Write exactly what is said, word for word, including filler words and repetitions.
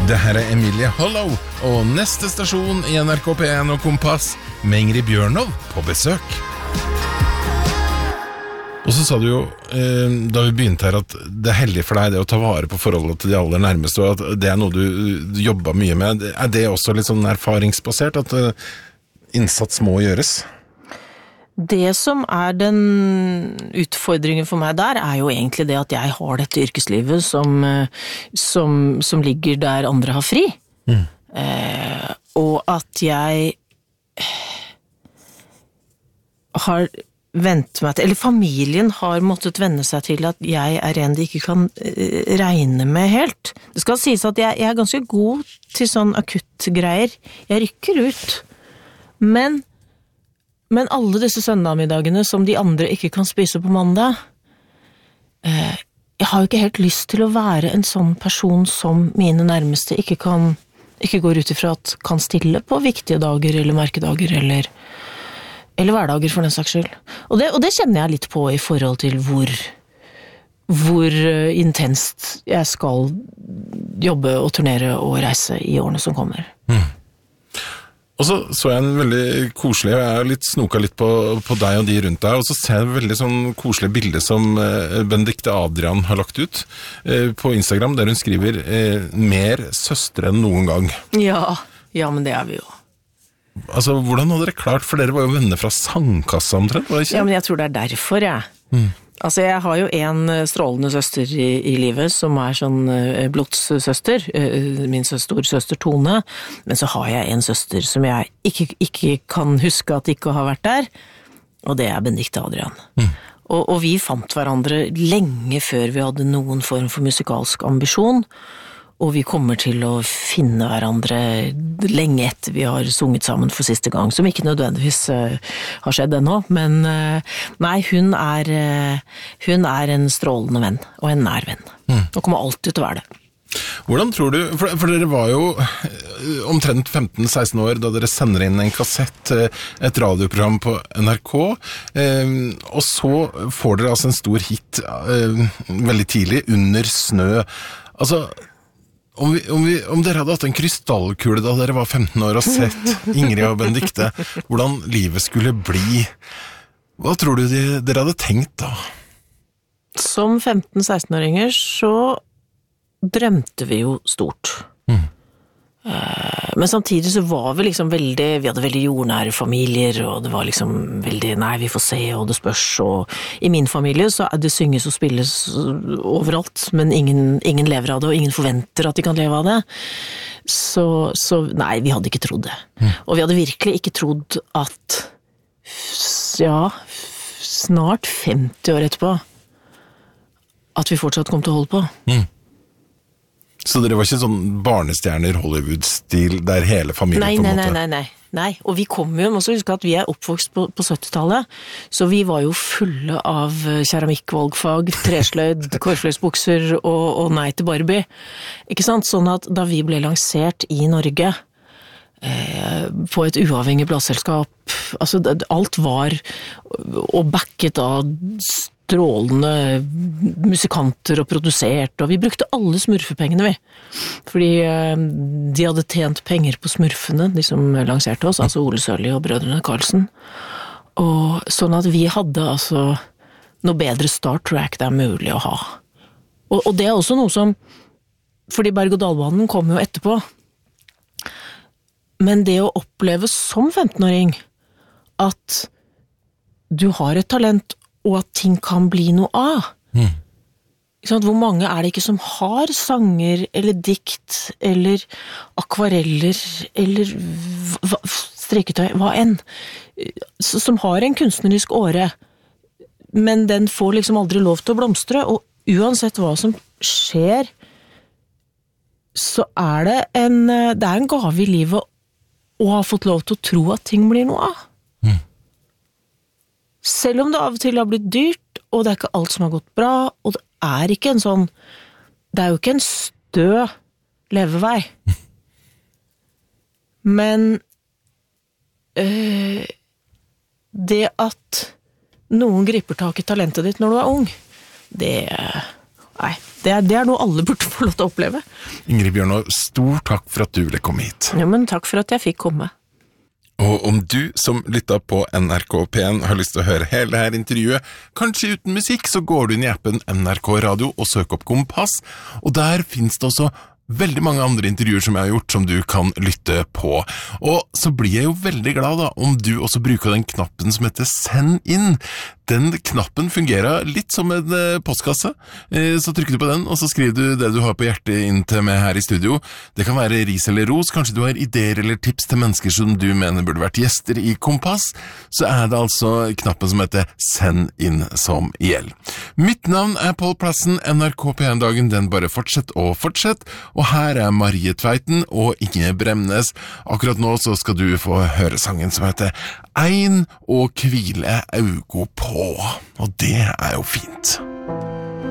Det her er Emilie Hollow, og neste stasjon i N R K P en og Kompass med Ingrid Bjørnov på besøk. Og så sa du jo, eh, da vi begynte her, at det er heldig for deg det å ta vare på forholdet til de aller nærmeste, og at det er noe du, du jobber mye med. Er det også litt sånn erfaringsbasert, at eh, innsats må gjøres? Det som er den utfordringen for meg der, er jo egentlig det at jeg har dette yrkeslivet som, som, som ligger der andre har fri. Mm. Eh, og at jeg har vent meg til, eller familien har måttet venne seg til at jeg er en de ikke kan regne med helt. Det skal sies at jeg, jeg er ganske god til sånn akuttgreier. Jeg rykker ut. Men Men alle disse søndagmiddagene som de andre ikke kan spise på mandag, eh, jeg har jo ikke helt lyst til å være en sånn person som mine nærmeste ikke kan, ikke går ut ifra at kan stille på viktige dager eller merkedager eller, eller hverdager for den saks skyld. Og det, og det kjenner jeg litt på i forhold til hvor, hvor intenst jeg skal jobbe og turnere og reise i årene som kommer. Mm. Og så så jeg en veldig koselig, og jeg har litt snoka litt på, på deg og de rundt deg, og så ser jeg en veldig sånn koselig bilde som eh, Benedikte Adrian har lagt ut eh, på Instagram, der hun skriver eh, mer søstre enn noen gang. Ja, ja, men det er vi jo. Altså, hvordan hadde dere klart, for dere var jo venner fra sangkassa omtrent, var det ikke? Ja, men jeg tror det er derfor, jeg. Mm. Altså, jeg har jo en strålende søster i, i livet, som er sånn blodssøster, min søster, søster Tone, men så har jeg en søster som jeg ikke, ikke kan huske at ikke har vært der, og det er Benedikte Adrian. Mm. Og, og vi fant hverandre lenge før vi hadde noen form for musikalsk ambisjon, og vi kommer til å finne hverandre lenge etter vi har sunget sammen for siste gang, som ikke nødvendigvis uh, har skjedd ennå, men uh, nei, hun er, uh, hun er en strålende venn, og en nær venn, mm. og kommer alltid til å være det. Hvordan tror du, for, for dere var jo omtrent femten seksten år da dere sender inn en kassett, et radioprogram på N R K, eh, og så får dere altså en stor hit eh, veldig tidlig, Under snø. Altså, Om, vi, om, vi, om dere hadde hatt en krystallkule da dere var femten år og sett Ingrid og Benedikte, hvordan livet skulle bli, hva tror du de, dere hadde tenkt da? Som femten-seksten-åringer så drømte vi jo stort. Mm. Men samtidig så var vi liksom veldig, vi hadde veldig jordnære familier, og det var liksom veldig, nei, vi får se, og det spørs, og i min familie så er det synges og spilles overalt, men ingen, ingen lever av det, og ingen forventer at de kan leve av det. Så, så nei, vi hadde ikke trodd det. Mm. Og vi hadde virkelig ikke trodd at, ja, snart femti år etterpå, at vi fortsatt kom til å holde på. Mm. Så dere var ikke sånn barnestjerner Hollywood-stil der hele familien nei, på en nei, måte? Nei, nei, nei, nei. Og vi kom jo, må også huske at vi er oppvokst på, på syttitallet, så vi var jo fulle av keramikkvalgfag, tresløyd, korfløysbukser og, og nei til Barbie. Ikke sant? Sånn at da vi ble lansert i Norge, eh, på et uavhengig plassselskap, altså alt var og backet av strålende musikanter og produsert, og vi brukte alle smurfepengene vi. Fordi eh, de hadde tjent penger på smurfene, de som lanserte oss, altså Ole Sørli og brødrene Karlsen. Og sånn at vi hadde altså noe bedre Star Trek det er mulig å ha. Og, og det er også noe som, fordi berg-og-dal-banen kom jo etterpå, men det å oppleve som femten-åring at du har et talent, og at ting kan bli noe av. Mm. Hvor mange er det ikke som har sanger, eller dikt, eller akvareller, eller hva, strikketøy, hva enn, som har en kunstnerisk åre, men den får liksom aldri lov til å blomstre, og uansett hva som skjer, så er det en, det er en gave i livet å ha fått lov til å tro at ting blir noe av. Mm. Selv om det av og til har blitt dyrt, og det er ikke alt som har gått bra, og det er ikke en sånn, det er jo ikke en stø levevei. Men øh, det at noen griper tak i talentet ditt når du er ung, det Nei, det er, det er noe alle burde få lov til å oppleve. Ingrid Bjørnå, stor takk for at du ville komme hit. Ja, men takk for at jeg fikk komme. Og om du som lytter på N R K P en har lyst til å høre hele dette intervjuet, kanskje uten musikk, så går du inn i appen N R K Radio og søker opp Kompass, og der finnes det også veldig mange andre intervjuer som jeg har gjort som du kan lytte på. Og så blir jeg jo veldig glad da om du også bruker den knappen som heter Send inn. Den knappen fungerer litt som en postkasse. Så trykker du på den, og så skriver du det du har på hjertet inn til meg her i studio. Det kan være ris eller ros, kanskje du har ideer eller tips til mennesker som du mener burde vært gjester i Kompass. Så er det altså knappen som heter Send inn som gjelder. Mitt navn er Pål Plassen, N R K P en-dagen, den bare fortsett og fortsett. Og her er Marie Tveiten og Inge Bremnes. Akkurat nå så skal du få høre sangen som heter Ein og hvile augo på. Og det er jo fint.